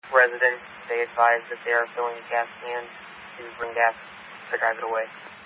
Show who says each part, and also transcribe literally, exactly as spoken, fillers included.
Speaker 1: residents, they advise that they are filling a gas can to bring gas to drive it away.